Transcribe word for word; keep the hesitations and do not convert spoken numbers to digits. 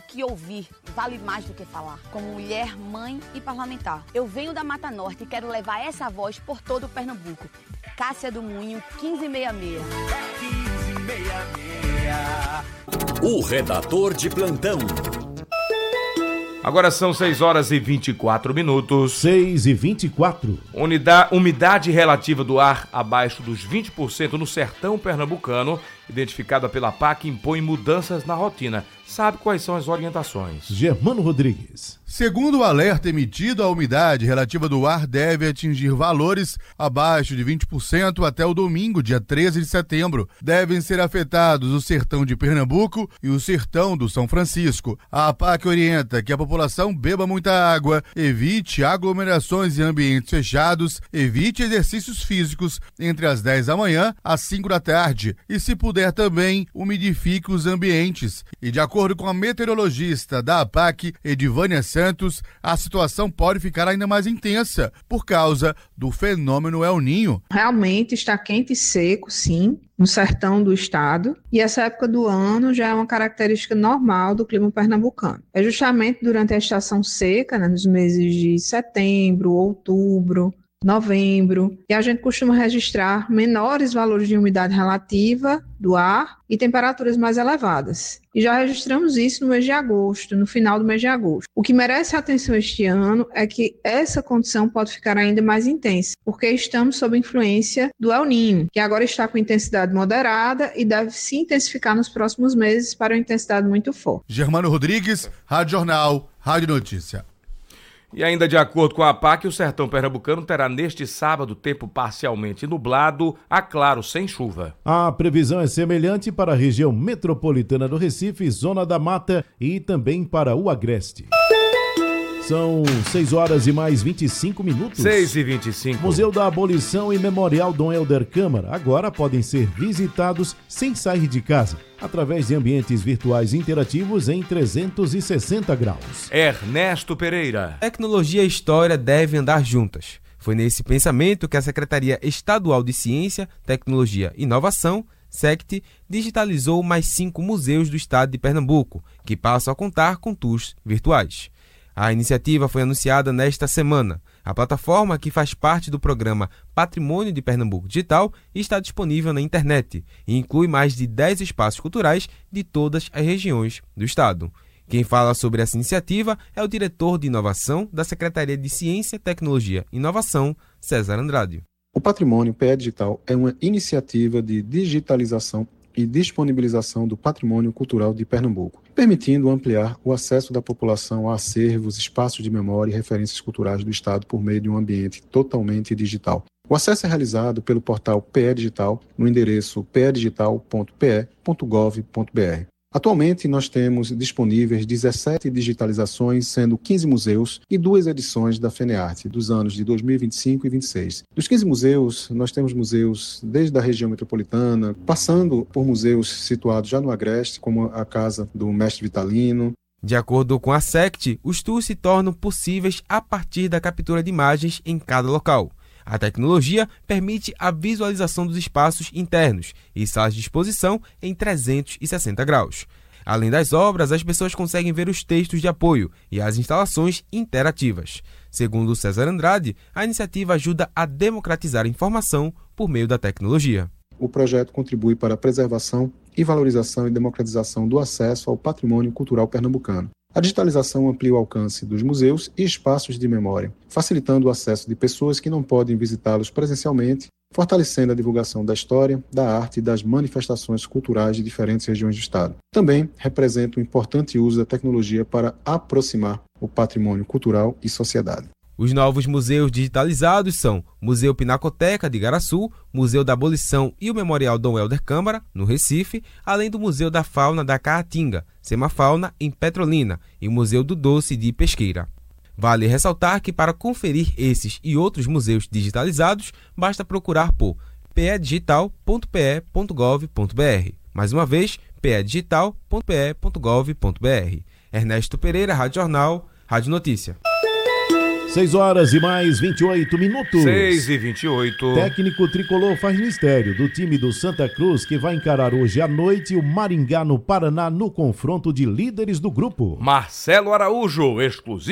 que ouvir vale mais do que falar. Como mulher, mãe e parlamentar, eu venho da Mata Norte e quero levar essa voz por todo o Pernambuco. Cássia do Moinho, quinze sessenta e seis. quinze sessenta e seis. O redator de plantão. Agora são seis horas e vinte e quatro minutos. seis e vinte e quatro. Unida- umidade relativa do ar abaixo dos vinte por cento no sertão pernambucano, identificada pela A P A C, impõe mudanças na rotina. Sabe quais são as orientações? Germano Rodrigues. Segundo o alerta emitido, a umidade relativa do ar deve atingir valores abaixo de vinte por cento até o domingo, dia treze de setembro. Devem ser afetados o sertão de Pernambuco e o sertão do São Francisco. A A P A C orienta que a população beba muita água, evite aglomerações em ambientes fechados, evite exercícios físicos entre as dez da manhã às cinco da tarde e, se puder também, umidifique os ambientes. E de acordo com a meteorologista da A P A C, Edivânia Santos, a situação pode ficar ainda mais intensa por causa do fenômeno El Ninho. Realmente está quente e seco, sim, no sertão do estado, e essa época do ano já é uma característica normal do clima pernambucano. É justamente durante a estação seca, né, nos meses de setembro, outubro, novembro, e a gente costuma registrar menores valores de umidade relativa do ar e temperaturas mais elevadas. E já registramos isso no mês de agosto, no final do mês de agosto. O que merece atenção este ano é que essa condição pode ficar ainda mais intensa, porque estamos sob influência do El Ninho, que agora está com intensidade moderada e deve se intensificar nos próximos meses para uma intensidade muito forte. Germano Rodrigues, Rádio Jornal, Rádio Notícia. E ainda de acordo com a A P A C, o sertão pernambucano terá neste sábado tempo parcialmente nublado a claro, sem chuva. A previsão é semelhante para a região metropolitana do Recife, Zona da Mata e também para o Agreste. São seis horas e mais vinte e cinco minutos. seis e vinte e cinco. Museu da Abolição e Memorial Dom Helder Câmara agora podem ser visitados sem sair de casa, através de ambientes virtuais interativos em trezentos e sessenta graus. Ernesto Pereira. Tecnologia e história devem andar juntas. Foi nesse pensamento que a Secretaria Estadual de Ciência, Tecnologia e Inovação, SECT, digitalizou mais cinco museus do estado de Pernambuco, que passam a contar com tours virtuais. A iniciativa foi anunciada nesta semana. A plataforma, que faz parte do programa Patrimônio de Pernambuco Digital, está disponível na internet e inclui mais de dez espaços culturais de todas as regiões do estado. Quem fala sobre essa iniciativa é o diretor de inovação da Secretaria de Ciência, Tecnologia e Inovação, César Andrade. O Patrimônio P E Digital é uma iniciativa de digitalização e disponibilização do patrimônio cultural de Pernambuco, permitindo ampliar o acesso da população a acervos, espaços de memória e referências culturais do estado por meio de um ambiente totalmente digital. O acesso é realizado pelo portal P E Digital no endereço p e digital ponto p e ponto gov ponto b r. Atualmente, nós temos disponíveis dezessete digitalizações, sendo quinze museus e duas edições da FENEARTE, dos anos de dois mil e vinte e cinco e dois mil e vinte e seis. Dos quinze museus, nós temos museus desde a região metropolitana, passando por museus situados já no Agreste, como a Casa do Mestre Vitalino. De acordo com a SECT, os tours se tornam possíveis a partir da captura de imagens em cada local. A tecnologia permite a visualização dos espaços internos e salas de exposição em trezentos e sessenta graus. Além das obras, as pessoas conseguem ver os textos de apoio e as instalações interativas. Segundo César Andrade, a iniciativa ajuda a democratizar a informação por meio da tecnologia. O projeto contribui para a preservação e valorização e democratização do acesso ao patrimônio cultural pernambucano. A digitalização amplia o alcance dos museus e espaços de memória, facilitando o acesso de pessoas que não podem visitá-los presencialmente, fortalecendo a divulgação da história, da arte e das manifestações culturais de diferentes regiões do estado. Também representa um importante uso da tecnologia para aproximar o patrimônio cultural e sociedade. Os novos museus digitalizados são Museu Pinacoteca de Igaraçu, Museu da Abolição e o Memorial Dom Helder Câmara, no Recife, além do Museu da Fauna da Caatinga, Semafauna, em Petrolina, e o Museu do Doce de Pesqueira. Vale ressaltar que para conferir esses e outros museus digitalizados, basta procurar por p e digital ponto p e ponto gov ponto b r. Mais uma vez, p e digital ponto p e ponto gov ponto b r. Ernesto Pereira, Rádio Jornal, Rádio Notícia. seis horas e mais vinte e oito minutos. seis e vinte e oito. Técnico tricolor faz mistério do time do Santa Cruz que vai encarar hoje à noite o Maringá no Paraná no confronto de líderes do grupo. Marcelo Araújo, exclusivo.